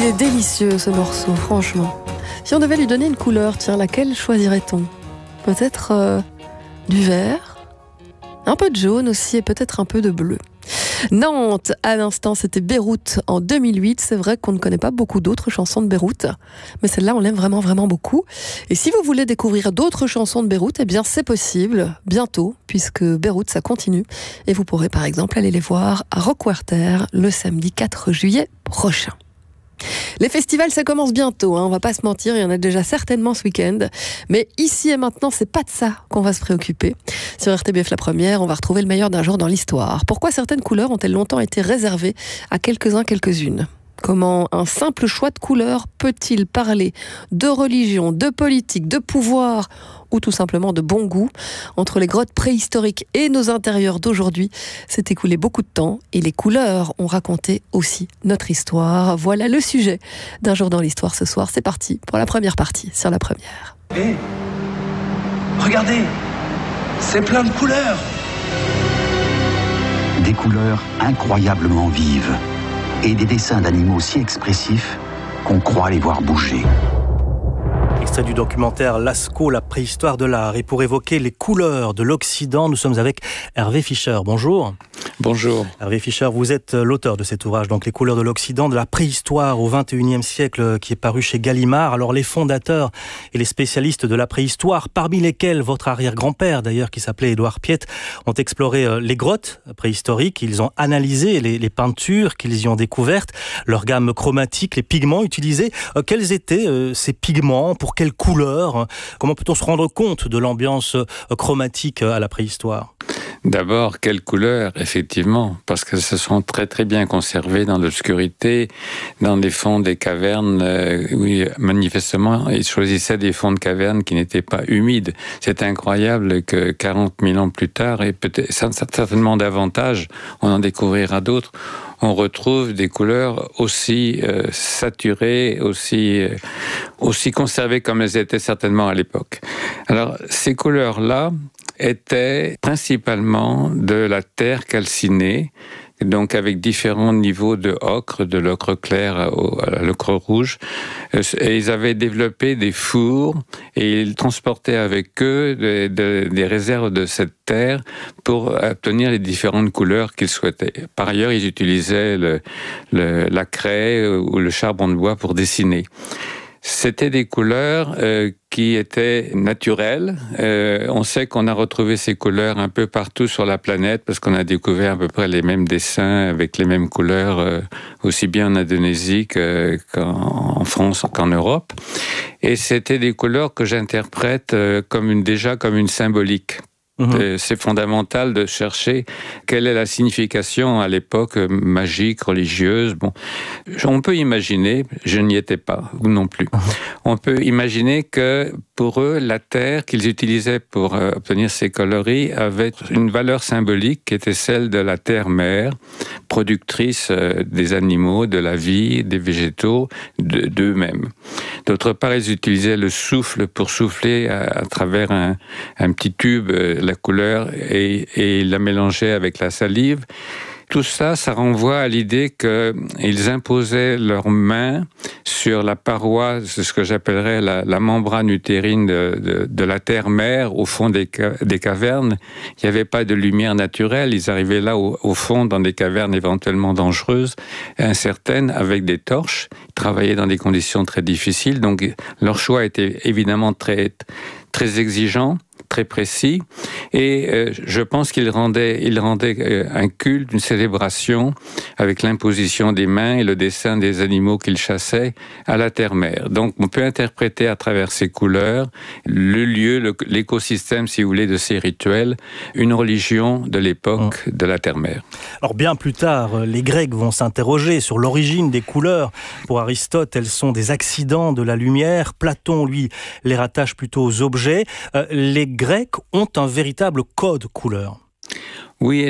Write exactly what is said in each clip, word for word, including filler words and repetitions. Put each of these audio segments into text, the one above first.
Il est délicieux ce morceau, franchement. Si on devait lui donner une couleur, tiens, laquelle choisirait-on? Peut-être euh, du vert, un peu de jaune aussi et peut-être un peu de bleu. Nantes, à l'instant, c'était Beyrouth en deux mille huit. C'est vrai qu'on ne connaît pas beaucoup d'autres chansons de Beyrouth, mais celle-là, on l'aime vraiment, vraiment beaucoup. Et si vous voulez découvrir d'autres chansons de Beyrouth, eh bien, c'est possible, bientôt, puisque Beyrouth, ça continue. Et vous pourrez, par exemple, aller les voir à Rockwater le samedi quatre juillet prochain. Les festivals, ça commence bientôt, hein, on va pas se mentir, il y en a déjà certainement ce week-end. Mais ici et maintenant, c'est pas de ça qu'on va se préoccuper. Sur R T B F La Première, on va retrouver le meilleur d'un jour dans l'histoire. Pourquoi certaines couleurs ont-elles longtemps été réservées à quelques-uns, quelques-unes ? Comment un simple choix de couleurs peut-il parler de religion, de politique, de pouvoir ou tout simplement de bon goût? Entre les grottes préhistoriques et nos intérieurs d'aujourd'hui, s'est écoulé beaucoup de temps et les couleurs ont raconté aussi notre histoire. Voilà le sujet d'un jour dans l'histoire ce soir. C'est parti pour la première partie sur La Première. Hé, hey, regardez, c'est plein de couleurs. Des couleurs incroyablement vives. Et des dessins d'animaux si expressifs qu'on croit les voir bouger. Extrait du documentaire Lascaux, la préhistoire de l'art. Et pour évoquer les couleurs de l'Occident, nous sommes avec Hervé Fischer. Bonjour. Bonjour. Hervé Fischer, vous êtes l'auteur de cet ouvrage, donc Les couleurs de l'Occident, de la préhistoire au vingt et unième siècle, qui est paru chez Gallimard. Alors les fondateurs et les spécialistes de la préhistoire, parmi lesquels votre arrière-grand-père d'ailleurs, qui s'appelait Édouard Piette, ont exploré les grottes préhistoriques, ils ont analysé les, les peintures qu'ils y ont découvertes, leur gamme chromatique, les pigments utilisés. Euh, quels étaient euh, ces pigments? Pour quelles couleurs? Comment peut-on se rendre compte de l'ambiance euh, chromatique à la préhistoire? D'abord, quelles couleurs, effectivement, parce que se sont très très bien conservées dans l'obscurité, dans les fonds des cavernes. Euh, oui, manifestement, ils choisissaient des fonds de cavernes qui n'étaient pas humides. C'est incroyable que quarante mille ans plus tard, et peut-être certainement davantage, on en découvrira d'autres, on retrouve des couleurs aussi euh, saturées, aussi, euh, aussi conservées comme elles étaient certainement à l'époque. Alors, ces couleurs-là étaient principalement de la terre calcinée, donc avec différents niveaux de ocre, de l'ocre clair à l'ocre rouge. Et ils avaient développé des fours et ils transportaient avec eux des, des, des réserves de cette terre pour obtenir les différentes couleurs qu'ils souhaitaient. Par ailleurs, ils utilisaient le, le, la craie ou le charbon de bois pour dessiner. C'était des couleurs euh, qui étaient naturelles. Euh, on sait qu'on a retrouvé ces couleurs un peu partout sur la planète parce qu'on a découvert à peu près les mêmes dessins avec les mêmes couleurs, euh, aussi bien en Indonésie que, qu'en France qu'en Europe. Et c'était des couleurs que j'interprète euh, comme une, déjà comme une symbolique. Mmh. C'est fondamental de chercher quelle est la signification à l'époque magique, religieuse. Bon, on peut imaginer, je n'y étais pas, vous non plus. Mmh. On peut imaginer que pour eux, la terre qu'ils utilisaient pour euh, obtenir ces coloris avait une valeur symbolique qui était celle de la terre-mère, productrice euh, des animaux, de la vie, des végétaux, de, d'eux-mêmes. D'autre part, ils utilisaient le souffle pour souffler à, à travers un, un petit tube euh, la couleur et, et ils la mélangeaient avec la salive. Tout ça, ça renvoie à l'idée qu'ils imposaient leurs mains sur la paroi, c'est ce que j'appellerais la, la membrane utérine de, de, de la terre-mère, au fond des, des cavernes. Il n'y avait pas de lumière naturelle. Ils arrivaient là, au, au fond, dans des cavernes éventuellement dangereuses, incertaines, avec des torches. Ils travaillaient dans des conditions très difficiles. Donc, leur choix était évidemment très, très exigeant, très précis, et euh, je pense qu'il rendait, il rendait euh, un culte, une célébration avec l'imposition des mains et le dessin des animaux qu'il chassait à la terre-mère. Donc on peut interpréter à travers ces couleurs le lieu, le, l'écosystème, si vous voulez, de ces rituels, une religion de l'époque mmh. de la terre-mère. Alors bien plus tard, les Grecs vont s'interroger sur l'origine des couleurs. Pour Aristote, elles sont des accidents de la lumière. Platon, lui, les rattache plutôt aux objets. Euh, les Grecs ont un véritable code couleur. Oui et non.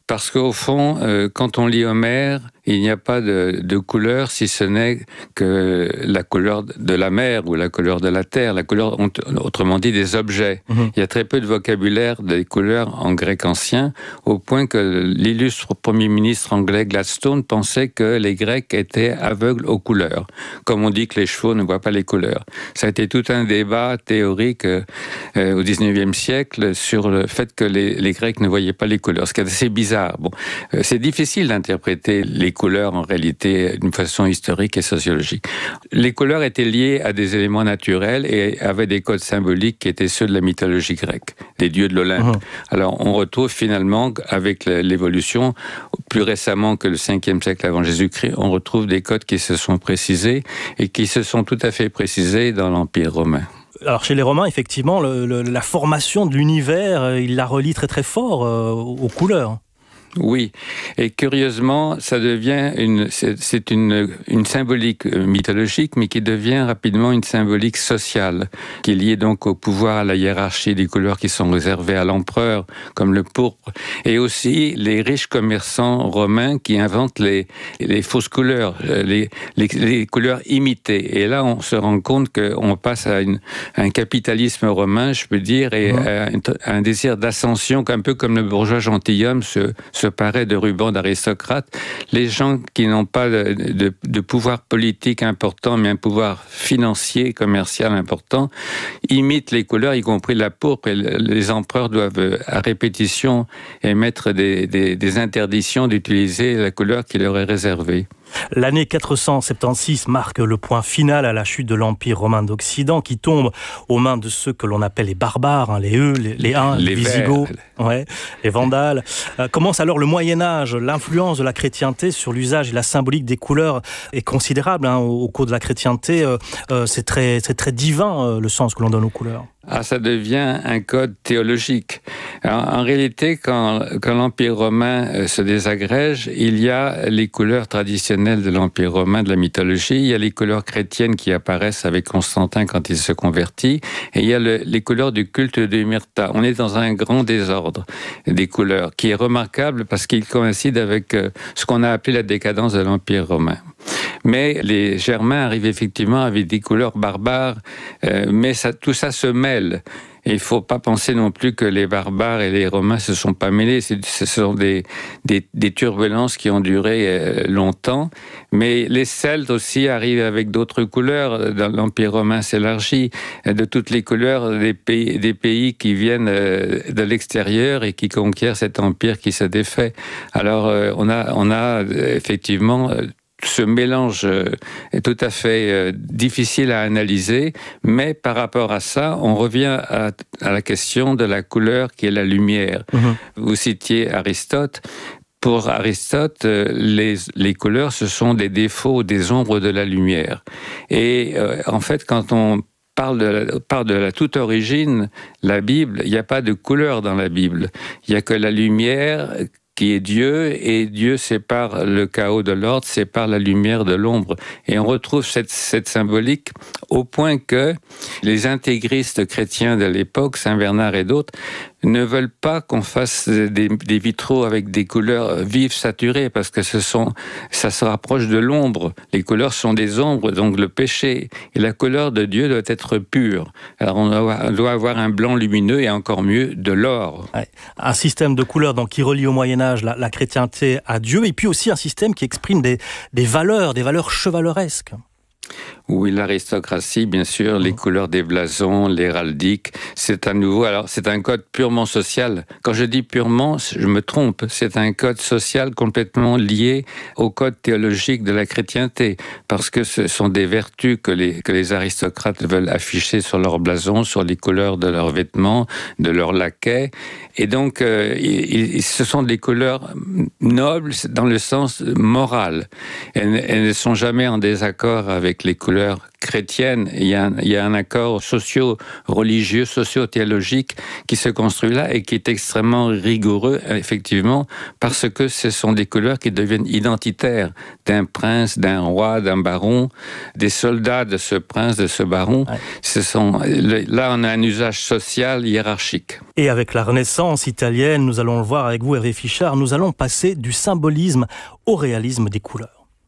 Parce qu'au fond, euh, quand on lit Homère, il n'y a pas de, de couleur si ce n'est que la couleur de la mer ou la couleur de la terre, la couleur, autrement dit, des objets. Mmh. Il y a très peu de vocabulaire des couleurs en grec ancien, au point que l'illustre premier ministre anglais Gladstone pensait que les Grecs étaient aveugles aux couleurs, comme on dit que les chevaux ne voient pas les couleurs. Ça a été tout un débat théorique euh, au dix-neuvième siècle sur le fait que les, les Grecs ne voyaient pas les couleurs, ce qui est assez bizarre. Bon, euh, c'est difficile d'interpréter les couleurs en réalité d'une façon historique et sociologique. Les couleurs étaient liées à des éléments naturels et avaient des codes symboliques qui étaient ceux de la mythologie grecque, des dieux de l'Olympe. Mmh. Alors on retrouve finalement avec l'évolution, plus récemment que le cinquième siècle avant Jésus-Christ, on retrouve des codes qui se sont précisés et qui se sont tout à fait précisés dans l'Empire romain. Alors chez les Romains, effectivement, le, le, la formation de l'univers, il la relie très très fort euh, aux couleurs. Oui, et curieusement, ça devient une, c'est, c'est une, une symbolique mythologique, mais qui devient rapidement une symbolique sociale, qui est liée donc au pouvoir, à la hiérarchie des couleurs qui sont réservées à l'empereur, comme le pourpre, et aussi les riches commerçants romains qui inventent les, les fausses couleurs, les, les, les couleurs imitées. Et là, on se rend compte qu'on passe à, une, à un capitalisme romain, je peux dire, et mmh. à, un, à un désir d'ascension, un peu comme le bourgeois gentilhomme se se paraît de ruban d'aristocrate. Les gens qui n'ont pas de, de, de pouvoir politique important, mais un pouvoir financier, commercial important, imitent les couleurs, y compris la pourpre. Et les empereurs doivent, à répétition, émettre des, des, des interdictions d'utiliser la couleur qui leur est réservée. L'année quatre cent soixante-seize marque le point final à la chute de l'Empire romain d'Occident qui tombe aux mains de ceux que l'on appelle les barbares, hein, les Eux, les, les Huns, les, les Visigoths, ouais, les Vandales. Euh, commence alors le Moyen-Âge. L'influence de la chrétienté sur l'usage et la symbolique des couleurs est considérable. Hein, au, au cours de la chrétienté, euh, euh, c'est très, c'est très divin euh, le sens que l'on donne aux couleurs. Ah, ça devient un code théologique. Alors, en réalité, quand, quand l'Empire romain euh, se désagrège, il y a les couleurs traditionnelles de l'Empire romain, de la mythologie, il y a les couleurs chrétiennes qui apparaissent avec Constantin quand il se convertit, et il y a le, les couleurs du culte de Myrta. On est dans un grand désordre des couleurs, qui est remarquable parce qu'il coïncide avec euh, ce qu'on a appelé la décadence de l'Empire romain. Mais les Germains arrivent effectivement avec des couleurs barbares, euh, mais ça, tout ça se mêle. Et il ne faut pas penser non plus que les barbares et les Romains ne se sont pas mêlés. C'est, ce sont des, des, des turbulences qui ont duré euh, longtemps. Mais les Celtes aussi arrivent avec d'autres couleurs. Dans l'Empire romain s'élargit de toutes les couleurs des pays, des pays qui viennent euh, de l'extérieur et qui conquièrent cet empire qui se défait. Alors euh, on a, on a effectivement... Euh, ce mélange est tout à fait difficile à analyser, mais par rapport à ça, on revient à, à la question de la couleur qui est la lumière. Mmh. Vous citiez Aristote. Pour Aristote, les, les couleurs, ce sont des défauts, des ombres de la lumière. Et euh, en fait, quand on parle de la, parle de la toute origine, la Bible, il n'y a pas de couleur dans la Bible. Il n'y a que la lumière qui est Dieu, et Dieu sépare le chaos de l'ordre, sépare la lumière de l'ombre. Et on retrouve cette, cette symbolique au point que les intégristes chrétiens de l'époque, Saint Bernard et d'autres, ne veulent pas qu'on fasse des, des vitraux avec des couleurs vives, saturées, parce que ce sont, ça se rapproche de l'ombre. Les couleurs sont des ombres, donc le péché. Et la couleur de Dieu doit être pure. Alors on doit, on doit avoir un blanc lumineux et encore mieux de l'or. Ouais. Un système de couleurs donc, qui relie au Moyen-Âge la, la chrétienté à Dieu, et puis aussi un système qui exprime des, des valeurs, des valeurs chevaleresques. Oui, l'aristocratie, bien sûr, les couleurs des blasons, l'héraldique, c'est à nouveau, alors c'est un code purement social. Quand je dis purement, je me trompe, c'est un code social complètement lié au code théologique de la chrétienté, parce que ce sont des vertus que les, que les aristocrates veulent afficher sur leurs blasons, sur les couleurs de leurs vêtements, de leurs laquais, et donc euh, ils, ce sont des couleurs nobles dans le sens moral. Elles, elles ne sont jamais en désaccord avec les couleurs couleurs chrétiennes. Il y a un, il y a un accord socio-religieux, socio-théologique qui se construit là et qui est extrêmement rigoureux, effectivement, parce que ce sont des couleurs qui deviennent identitaires d'un prince, d'un roi, d'un baron, des soldats de ce prince, de ce baron. Ouais. Ce sont, là, on a un usage social hiérarchique. Et avec la Renaissance italienne, nous allons le voir avec vous, Hervé Fichard, nous allons passer du symbolisme au réalisme des couleurs.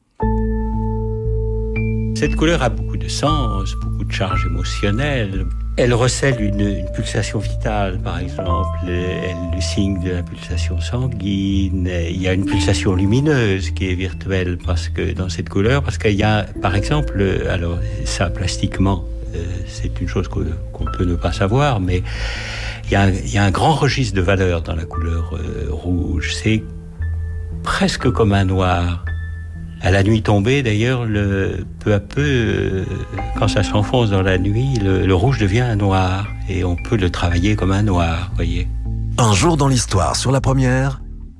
Cette couleur a beaucoup de sens, beaucoup de charge émotionnelle. Elle recèle une, une pulsation vitale, par exemple. Elle est le signe de la pulsation sanguine. Il y a une pulsation lumineuse qui est virtuelle parce que dans cette couleur, parce qu'il y a, par exemple, alors ça plastiquement, c'est une chose qu'on peut ne pas savoir, mais il y a, il y a un grand registre de valeurs dans la couleur euh, rouge. C'est presque comme un noir. À la nuit tombée, d'ailleurs, le, peu à peu, euh, quand ça s'enfonce dans la nuit, le, le rouge devient un noir. Et on peut le travailler comme un noir, voyez. Un jour dans l'histoire, sur la première.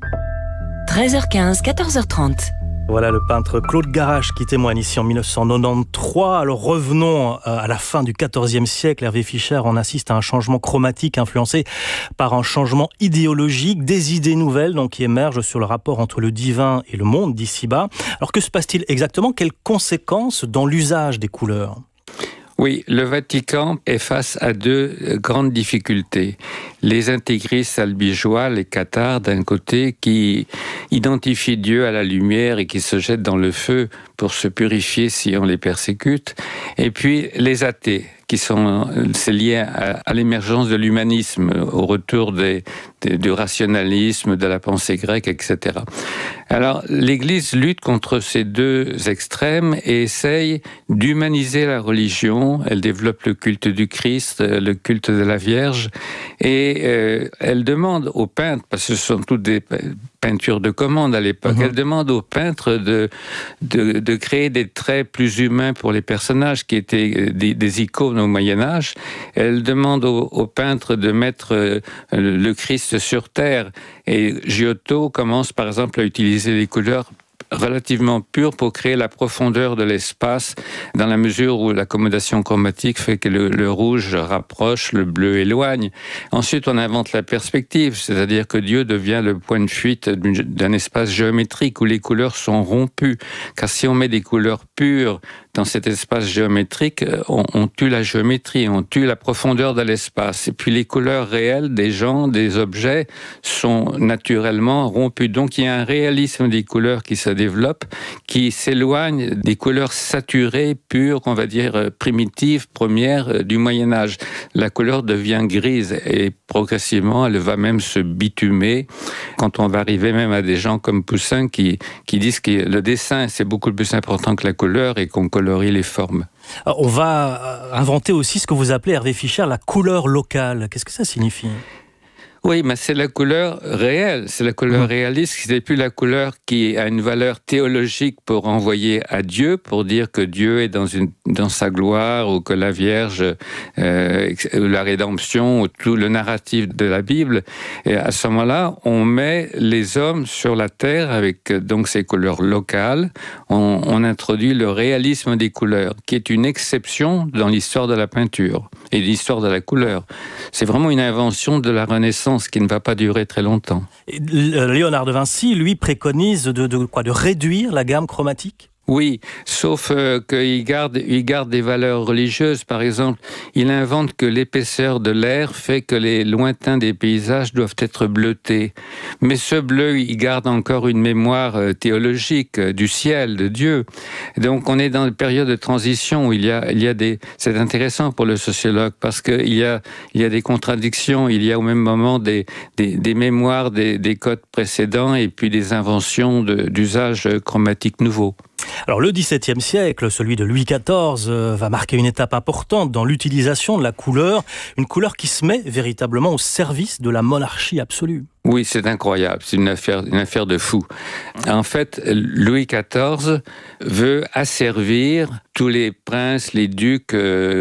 treize heures quinze, quatorze heures trente. Voilà le peintre Claude Garrach qui témoigne ici en mille neuf cent quatre-vingt-treize. Alors revenons à la fin du quatorzième siècle. Hervé Fischer, on assiste à un changement chromatique influencé par un changement idéologique, des idées nouvelles donc, qui émergent sur le rapport entre le divin et le monde d'ici-bas. Alors que se passe-t-il exactement? Quelles conséquences dans l'usage des couleurs? Oui, le Vatican est face à deux grandes difficultés. Les intégristes albigeois, les cathares d'un côté, qui identifient Dieu à la lumière et qui se jettent dans le feu pour se purifier si on les persécute. Et puis les athées, qui sont c'est lié à, à l'émergence de l'humanisme, au retour des, des, du rationalisme, de la pensée grecque, et cetera. Alors l'Église lutte contre ces deux extrêmes et essaye d'humaniser la religion. Elle développe le culte du Christ, le culte de la Vierge, et euh, elle demande aux peintres, parce que ce sont toutes des peintures de commande à l'époque, mmh. elle demande aux peintres de, de, de créer des traits plus humains pour les personnages qui étaient des, des icônes au Moyen-Âge. Elle demande aux, aux peintres de mettre euh, le Christ sur terre. Et Giotto commence par exemple à utiliser les couleurs relativement pure pour créer la profondeur de l'espace, dans la mesure où l'accommodation chromatique fait que le, le rouge rapproche, le bleu éloigne. Ensuite, on invente la perspective, c'est-à-dire que Dieu devient le point de fuite d'un espace géométrique où les couleurs sont rompues. Car si on met des couleurs pures dans cet espace géométrique, on, on tue la géométrie, on tue la profondeur de l'espace. Et puis les couleurs réelles des gens, des objets, sont naturellement rompues. Donc il y a un réalisme des couleurs qui se développe, qui s'éloigne des couleurs saturées, pures, on va dire primitives, premières du Moyen-Âge. La couleur devient grise et progressivement, elle va même se bitumer. Quand on va arriver même à des gens comme Poussin qui, qui disent que le dessin, c'est beaucoup plus important que la couleur et qu'on colorie les formes. Alors, on va inventer aussi ce que vous appelez, Hervé Fischer, la couleur locale. Qu'est-ce que ça signifie ? Oui, mais c'est la couleur réelle, c'est la couleur mmh. réaliste, c'est plus la couleur qui a une valeur théologique pour renvoyer à Dieu, pour dire que Dieu est dans, une, dans sa gloire, ou que la Vierge, euh, la rédemption, ou tout le narratif de la Bible. Et à ce moment-là, on met les hommes sur la terre avec donc ces couleurs locales. On, on introduit le réalisme des couleurs, qui est une exception dans l'histoire de la peinture et l'histoire de la couleur. C'est vraiment une invention de la Renaissance qui ne va pas durer très longtemps. Et Léonard de Vinci, lui, préconise de, de, quoi, de réduire la gamme chromatique ? Oui, sauf euh, qu'il garde, il garde des valeurs religieuses. Par exemple, il invente que l'épaisseur de l'air fait que les lointains des paysages doivent être bleutés. Mais ce bleu, il garde encore une mémoire euh, théologique euh, du ciel, de Dieu. Donc, on est dans une période de transition où il y a, il y a des... C'est intéressant pour le sociologue parce qu'il y a, il y a des contradictions. Il y a au même moment des, des, des mémoires des, des codes précédents et puis des inventions de, d'usages chromatiques nouveaux. Alors le dix-septième siècle, celui de Louis quatorze, euh, va marquer une étape importante dans l'utilisation de la couleur, une couleur qui se met véritablement au service de la monarchie absolue. Oui, c'est incroyable, c'est une affaire, une affaire de fou. En fait, Louis quatorze veut asservir tous les princes, les ducs euh,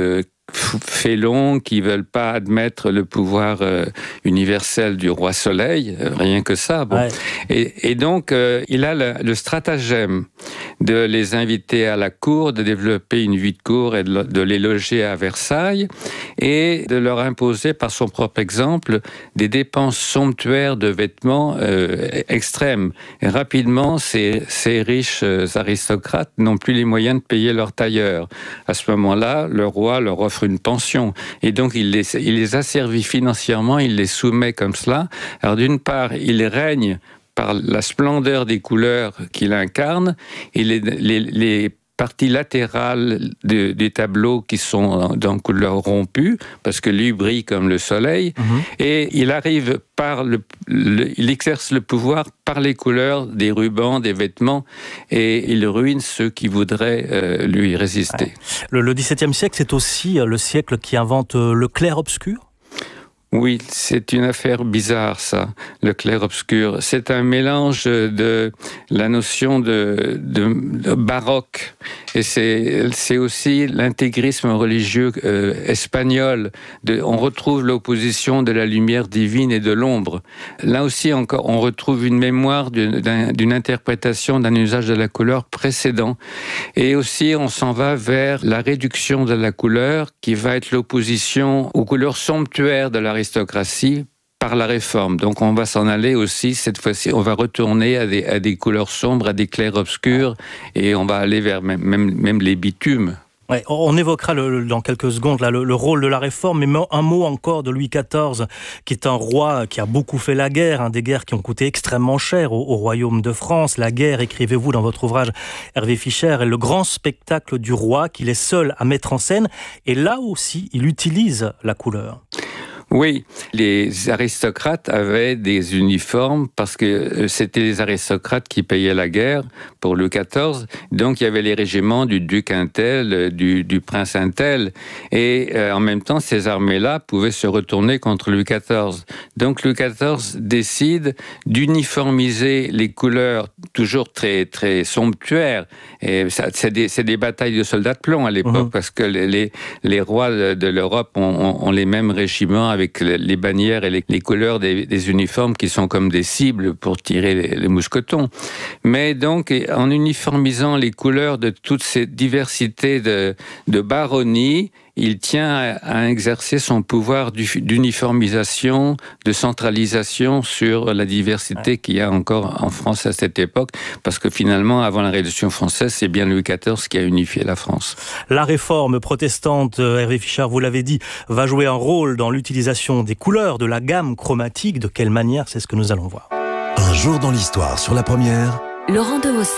félons qui veulent pas admettre le pouvoir euh, universel du roi Soleil, euh, rien que ça. Bon. Ouais. Et, et donc, euh, il a le, le stratagème de les inviter à la cour, de développer une vie de cour et de, de les loger à Versailles et de leur imposer par son propre exemple des dépenses somptuaires de vêtements euh, extrêmes. Et rapidement, ces, ces riches euh, aristocrates n'ont plus les moyens de payer leurs tailleurs. À ce moment-là, le roi leur offre une pension. Et donc, il les, il les asservit financièrement, il les soumet comme cela. Alors, d'une part, il règne par la splendeur des couleurs qu'il incarne, et les, les, les parties latérales de, des tableaux qui sont dans couleur rompue, parce que lui brille comme le soleil, mmh. et il arrive par le, le, il exerce le pouvoir par les couleurs des rubans, des vêtements, et il ruine ceux qui voudraient euh, lui résister. Ouais. Le, le dix-septième siècle, c'est aussi le siècle qui invente le clair-obscur. Oui, c'est une affaire bizarre, ça, le clair-obscur. C'est un mélange de la notion de, de, de baroque, et c'est, c'est aussi l'intégrisme religieux euh, espagnol. De, on retrouve l'opposition de la lumière divine et de l'ombre. Là aussi, encore, on retrouve une mémoire d'une, d'un, d'une interprétation d'un usage de la couleur précédent. Et aussi, on s'en va vers la réduction de la couleur, qui va être l'opposition aux couleurs somptuaires de l'aristocratie par la réforme. Donc on va s'en aller aussi, cette fois-ci, on va retourner à des, à des couleurs sombres, à des clairs-obscurs, et on va aller vers même, même, même les bitumes. Ouais, on évoquera le, dans quelques secondes là, le, le rôle de la réforme, mais un mot encore de Louis quatorze, qui est un roi qui a beaucoup fait la guerre, hein, des guerres qui ont coûté extrêmement cher au, au royaume de France. La guerre, écrivez-vous dans votre ouvrage, Hervé Fischer, est le grand spectacle du roi qu'il est seul à mettre en scène, et là aussi, il utilise la couleur. Oui, les aristocrates avaient des uniformes parce que c'était les aristocrates qui payaient la guerre pour Louis quatorze. Donc, il y avait les régiments du duc un tel, du, du prince un tel. Et euh, en même temps, ces armées-là pouvaient se retourner contre Louis quatorze. Donc, Louis quatorze décide d'uniformiser les couleurs toujours très, très somptuaires. Et ça, c'est, des, c'est des batailles de soldats de plomb à l'époque, mmh. parce que les, les rois de l'Europe ont, ont, ont les mêmes régiments avec les bannières et les, les couleurs des, des uniformes qui sont comme des cibles pour tirer les, les mousquetons. Mais donc, en uniformisant les couleurs de toutes ces diversités de, de baronnies, il tient à, à exercer son pouvoir d'uniformisation, de centralisation sur la diversité ouais. qu'il y a encore en France à cette époque, parce que finalement, avant la Révolution française, c'est bien Louis quatorze qui a unifié la France. La réforme protestante, Hervé Fischer, vous l'avez dit, va jouer un rôle dans l'utilisation des couleurs, de la gamme chromatique. De quelle manière? C'est ce que nous allons voir. Un jour dans l'histoire, sur la première, Laurent Demosset.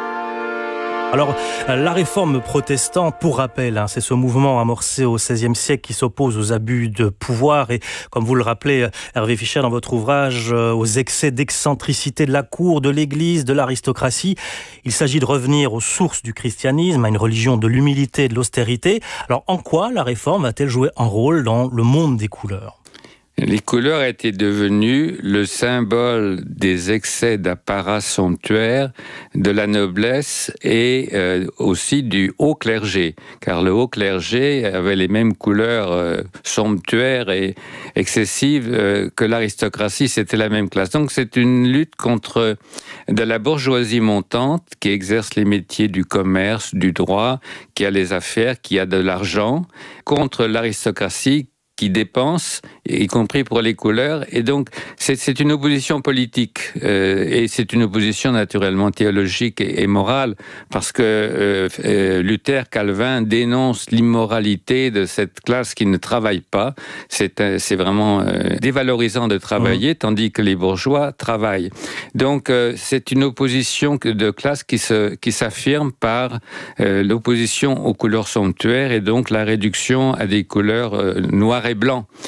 Alors, la réforme protestante, pour rappel, hein, c'est ce mouvement amorcé au seizième siècle qui s'oppose aux abus de pouvoir et, comme vous le rappelez, Hervé Fischer, dans votre ouvrage, aux excès d'excentricité de la cour, de l'Église, de l'aristocratie. Il s'agit de revenir aux sources du christianisme, à une religion de l'humilité et de l'austérité. Alors, en quoi la réforme va-t-elle jouer un rôle dans le monde des couleurs ? Les couleurs étaient devenues le symbole des excès d'apparat somptuaire, de la noblesse et euh, aussi du haut clergé. Car le haut clergé avait les mêmes couleurs euh, somptuaires et excessives euh, que l'aristocratie, c'était la même classe. Donc c'est une lutte contre de la bourgeoisie montante qui exerce les métiers du commerce, du droit, qui a les affaires, qui a de l'argent, contre l'aristocratie qui dépense, y compris pour les couleurs. Et donc, c'est, c'est une opposition politique. Euh, et c'est une opposition naturellement théologique et, et morale, parce que euh, euh, Luther, Calvin dénoncent l'immoralité de cette classe qui ne travaille pas. C'est, euh, c'est vraiment euh, dévalorisant de travailler, mmh. tandis que les bourgeois travaillent. Donc, euh, c'est une opposition de classe qui, se, qui s'affirme par euh, l'opposition aux couleurs somptuaires et donc la réduction à des couleurs euh, noires et blanc. La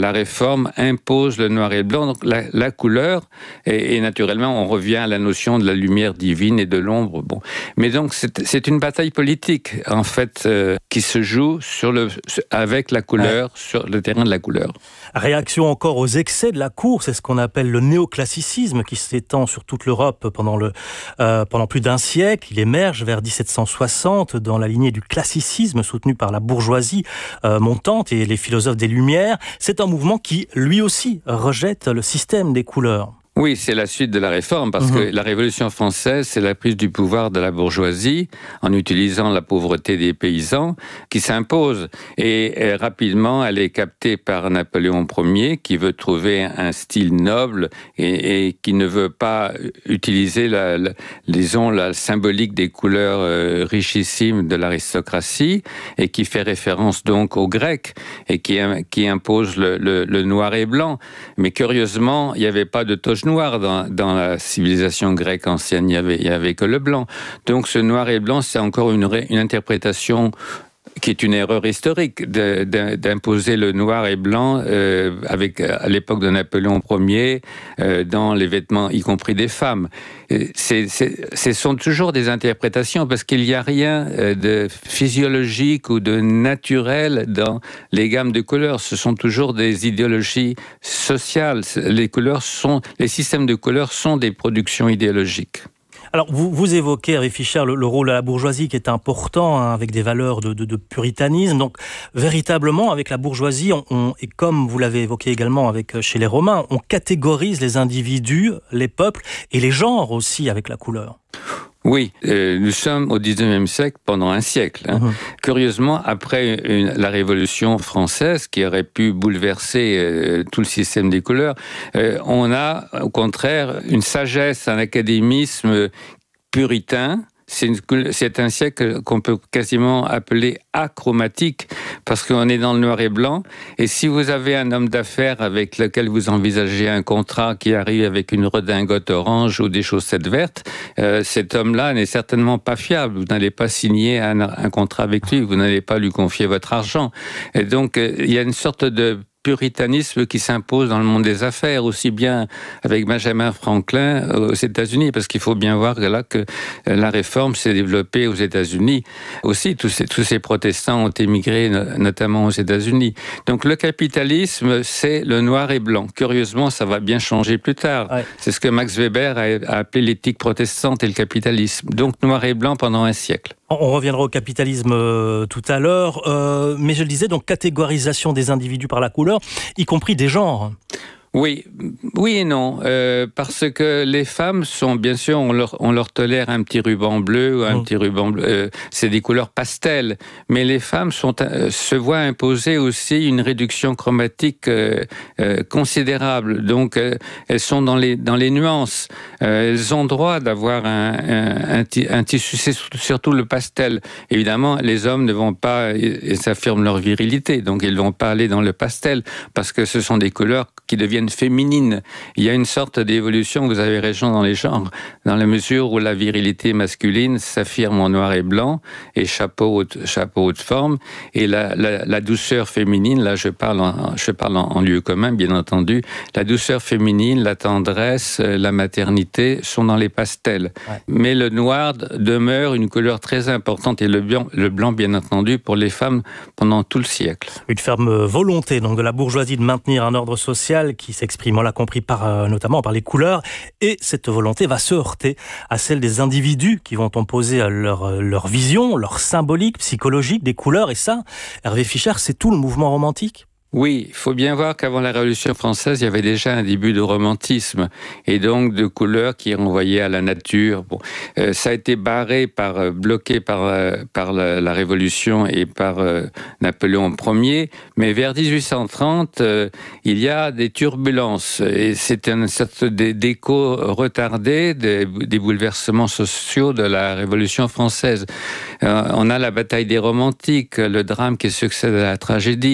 la réforme impose le noir et le blanc, donc la, la couleur, et, et naturellement on revient à la notion de la lumière divine et de l'ombre. Bon, mais donc c'est, c'est une bataille politique en fait euh, qui se joue sur le, avec la couleur, ouais. sur le terrain de la couleur. Réaction encore aux excès de la cour, c'est ce qu'on appelle le néoclassicisme qui s'étend sur toute l'Europe pendant, le, euh, pendant plus d'un siècle. Il émerge vers dix-sept cent soixante dans la lignée du classicisme soutenu par la bourgeoisie euh, montante et les philosophes des Lumières. C'est un mouvement qui, lui aussi, rejette le système des couleurs. Oui, c'est la suite de la réforme, parce mmh. que la Révolution française, c'est la prise du pouvoir de la bourgeoisie, en utilisant la pauvreté des paysans, qui s'impose. Et, et rapidement, elle est captée par Napoléon Ier, qui veut trouver un style noble et, et qui ne veut pas utiliser la, la, disons, la symbolique des couleurs euh, richissimes de l'aristocratie, et qui fait référence donc aux Grecs, et qui, qui impose le, le, le noir et blanc. Mais curieusement, il n'y avait pas de toche noir dans, dans la civilisation grecque ancienne, il n'y avait, il y avait que le blanc. Donc ce noir et blanc, c'est encore une, une interprétation qui est une erreur historique de, de, d'imposer le noir et blanc euh, avec, à l'époque de Napoléon Ier euh, dans les vêtements, y compris des femmes. C'est, c'est, ce sont toujours des interprétations parce qu'il n'y a rien de physiologique ou de naturel dans les gammes de couleurs. Ce sont toujours des idéologies sociales. Les couleurs sont, les systèmes de couleurs sont des productions idéologiques. Alors, vous, vous évoquez, Hervé Fischer, le, le rôle de la bourgeoisie qui est important, hein, avec des valeurs de, de, de puritanisme. Donc, véritablement, avec la bourgeoisie, on, on, et comme vous l'avez évoqué également avec, chez les Romains, on catégorise les individus, les peuples et les genres aussi avec la couleur. Oui, euh, nous sommes au dix-neuvième siècle, pendant un siècle. Hein. Mmh. Curieusement, après une, la Révolution française, qui aurait pu bouleverser euh, tout le système des couleurs, euh, on a au contraire une sagesse, un académisme puritain. C'est, une, c'est un siècle qu'on peut quasiment appeler achromatique, parce qu'on est dans le noir et blanc. Et si vous avez un homme d'affaires avec lequel vous envisagez un contrat qui arrive avec une redingote orange ou des chaussettes vertes, euh, cet homme-là n'est certainement pas fiable. Vous n'allez pas signer un, un contrat avec lui, vous n'allez pas lui confier votre argent. Et donc, euh, il y a une sorte de puritanisme qui s'impose dans le monde des affaires, aussi bien avec Benjamin Franklin aux États-Unis, parce qu'il faut bien voir que là que la réforme s'est développée aux États-Unis. Aussi, tous ces, tous ces protestants ont émigré, notamment aux États-Unis. Donc le capitalisme, c'est le noir et blanc. Curieusement, ça va bien changer plus tard. Ouais. C'est ce que Max Weber a, a appelé l'éthique protestante et le capitalisme. Donc noir et blanc pendant un siècle. On reviendra au capitalisme euh, tout à l'heure, euh, mais je le disais, donc catégorisation des individus par la couleur, y compris des genres. Oui, oui et non, euh, parce que les femmes sont, bien sûr, on leur, on leur tolère un petit ruban bleu ou un mmh. petit ruban bleu, euh, c'est des couleurs pastel, mais les femmes sont, euh, se voient imposer aussi une réduction chromatique euh, euh, considérable, donc euh, elles sont dans les, dans les nuances, euh, elles ont droit d'avoir un, un, un, un tissu, c'est surtout le pastel. Évidemment, les hommes ne vont pas, ils affirment leur virilité, donc ils ne vont pas aller dans le pastel, parce que ce sont des couleurs qui deviennent féminines. Il y a une sorte d'évolution, vous avez raison, dans les genres, dans la mesure où la virilité masculine s'affirme en noir et blanc, et chapeau haute, chapeau haute forme, et la, la, la douceur féminine, là je parle, en, je parle en, en lieu commun, bien entendu, la douceur féminine, la tendresse, la maternité sont dans les pastels. Ouais. Mais le noir demeure une couleur très importante, et le blanc, le blanc, bien entendu, pour les femmes pendant tout le siècle. Une ferme volonté donc de la bourgeoisie de maintenir un ordre social qui s'exprime, on l'a compris, par, euh, notamment par les couleurs, et cette volonté va se heurter à celle des individus qui vont opposer leur, leur vision, leur symbolique, psychologique des couleurs, et ça, Hervé Fischer, c'est tout le mouvement romantique ? Oui, il faut bien voir qu'avant la Révolution française, il y avait déjà un début de romantisme et donc de couleurs qui renvoyaient à la nature. Bon, euh, ça a été barré, par, euh, bloqué par, euh, par la, la Révolution et par euh, Napoléon Ier, mais vers dix-huit cent trente, euh, il y a des turbulences et c'est une sorte d'écho retardé des, des bouleversements sociaux de la Révolution française. Euh, on a la bataille des romantiques, le drame qui succède à la tragédie.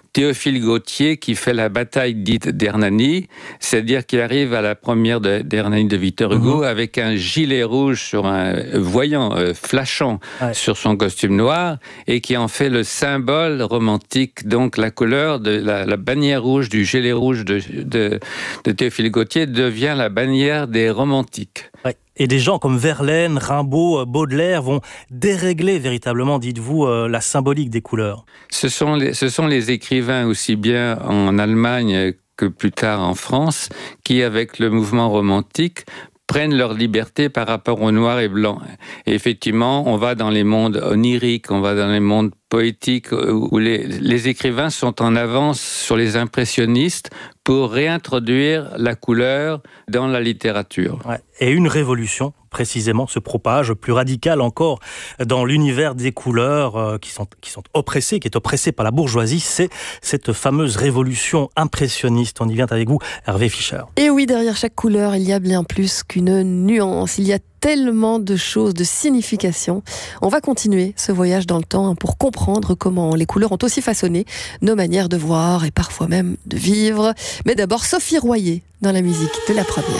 Théophile Gautier qui fait la bataille dite d'Hernani, c'est-à-dire qu'il arrive à la première de, d'Hernani de Victor Hugo mmh. avec un gilet rouge sur un voyant euh, flashant ouais. sur son costume noir et qui en fait le symbole romantique, donc la couleur de la, la bannière rouge du gilet rouge de, de, de Théophile Gautier devient la bannière des romantiques. Ouais. Et des gens comme Verlaine, Rimbaud, Baudelaire vont dérégler véritablement, dites-vous, euh, la symbolique des couleurs. Ce sont les, ce sont les écrivains, aussi bien en Allemagne que plus tard en France, qui, avec le mouvement romantique, prennent leur liberté par rapport au noir et blanc. Et effectivement, on va dans les mondes oniriques, on va dans les mondes poétiques, où les, les écrivains sont en avance sur les impressionnistes pour réintroduire la couleur dans la littérature. Ouais. Et une révolution, précisément, se propage, plus radicale encore, dans l'univers des couleurs euh, qui sont, qui sont oppressées, qui est oppressée par la bourgeoisie, c'est cette fameuse révolution impressionniste. On y vient avec vous, Hervé Fischer. Et oui, derrière chaque couleur, il y a bien plus qu'une nuance. Il y a tellement de choses, de significations. On va continuer ce voyage dans le temps pour comprendre comment les couleurs ont aussi façonné nos manières de voir et parfois même de vivre. Mais d'abord, Sophie Royer dans la musique de La Première.